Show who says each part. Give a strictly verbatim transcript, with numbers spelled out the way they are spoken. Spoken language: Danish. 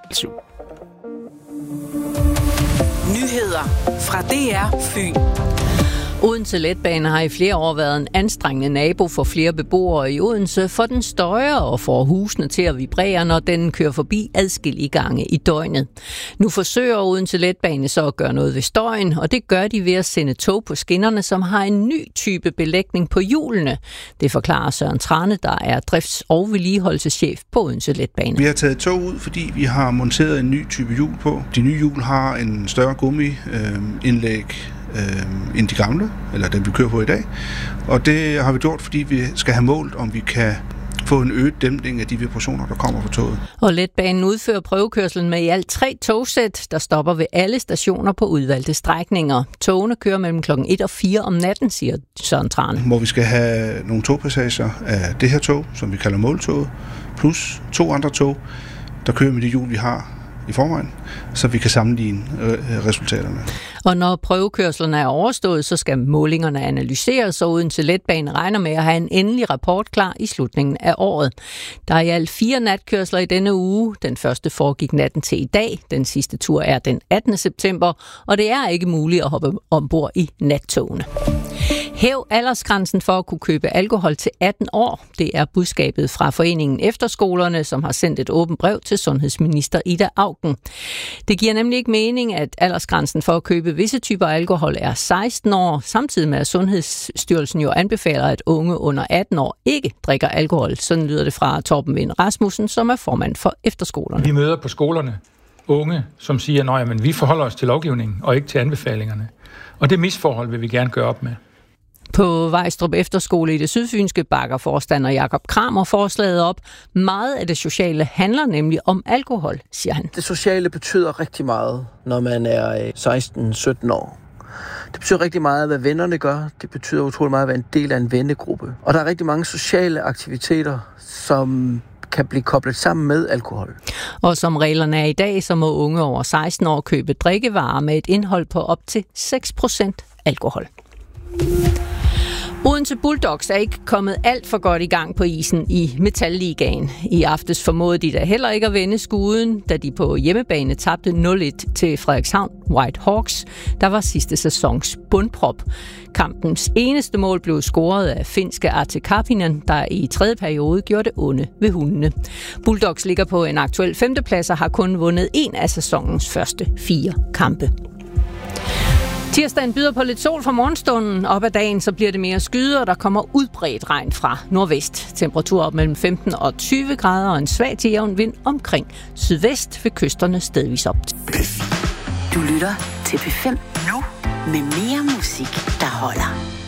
Speaker 1: syv.
Speaker 2: Nyheder fra D R Fyn.
Speaker 3: Odense Letbane har i flere år været en anstrengende nabo for flere beboere i Odense, for den støjer og får husene til at vibrere, når den kører forbi adskillige gange i døgnet. Nu forsøger Odense Letbane så at gøre noget ved støjen, og det gør de ved at sende tog på skinnerne, som har en ny type belægning på hjulene. Det forklarer Søren Trane, der er drifts- og vedligeholdelseschef på Odense Letbane.
Speaker 4: Vi har taget tog ud, fordi vi har monteret en ny type hjul på. De nye hjul har en større gummiindlæg øh, end de gamle, eller den vi kører på i dag. Og det har vi gjort, fordi vi skal have målt, om vi kan få en øget dæmpning af de vibrationer, der kommer fra toget.
Speaker 3: Og Letbanen udfører prøvekørslen med i alt tre togsæt, der stopper ved alle stationer på udvalgte strækninger. Togene kører mellem klokken et og fire om natten, siger Søren Trane.
Speaker 4: Hvor vi skal have nogle togpassager af det her tog, som vi kalder måltoget, plus to andre tog, der kører med de hjul, vi har i forvejen, så vi kan sammenligne øh, resultaterne.
Speaker 3: Og når prøvekørslerne er overstået, så skal målingerne analyseres, og Odense Letbane regner med at have en endelig rapport klar i slutningen af året. Der er i alt fire natkørsler i denne uge. Den første foregik natten til i dag. Den sidste tur er den attende september, og det er ikke muligt at hoppe ombord i nattogene. Hæv aldersgrænsen for at kunne købe alkohol til atten år. Det er budskabet fra foreningen Efterskolerne, som har sendt et åbent brev til sundhedsminister Ida Auken. Det giver nemlig ikke mening, at aldersgrænsen for at købe visse typer alkohol er seksten år, samtidig med at Sundhedsstyrelsen jo anbefaler, at unge under atten år ikke drikker alkohol. Sådan lyder det fra Torben Vind Rasmussen, som er formand for Efterskolerne.
Speaker 5: Vi møder på skolerne unge, som siger, at vi forholder os til lovgivningen og ikke til anbefalingerne. Og det misforhold vil vi gerne gøre op med.
Speaker 3: På Vejstrup Efterskole i det sydfynske bakker forstander Jakob Kramer forslaget op. Meget af det sociale handler nemlig om alkohol, siger han.
Speaker 6: Det sociale betyder rigtig meget, når man er seksten sytten år. Det betyder rigtig meget, hvad vennerne gør. Det betyder utrolig meget at være en del af en vennegruppe. Og der er rigtig mange sociale aktiviteter, som kan blive koblet sammen med alkohol.
Speaker 3: Og som reglerne er i dag, så må unge over seksten år købe drikkevarer med et indhold på op til seks procent alkohol. Odense Bulldogs er ikke kommet alt for godt i gang på isen i Metalligaen. I aftes formåede de da heller ikke at vende skuden, da de på hjemmebane tabte nul et til Frederikshavn White Hawks, der var sidste sæsons bundprop. Kampens eneste mål blev scoret af finske Arte Karpinen, der i tredje periode gjorde det onde ved hundene. Bulldogs ligger på en aktuel femteplads og har kun vundet en af sæsonens første fire kampe. Tirsdagen byder på lidt sol fra morgenstunden. Op ad dagen så bliver det mere skyde, og der kommer udbredt regn fra nordvest. Temperatur op mellem femten og tyve grader og en svag til jævn vind omkring sydvest ved kysterne stedvis op.
Speaker 2: Du lytter til P fem nu med mere musik, der holder.